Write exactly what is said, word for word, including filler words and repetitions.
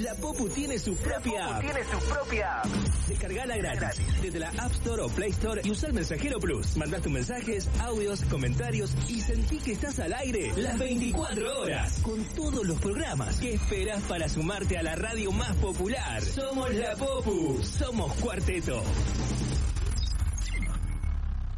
La Popu tiene su propia app. Tiene su propia app. Descargala gratis desde la App Store o Play Store y usa el Mensajero Plus. Mandás tus mensajes, audios, comentarios y sentí que estás al aire las veinticuatro horas con todos los programas. ¿Qué esperás para sumarte a la radio más popular? Somos La Popu. Somos Cuarteto.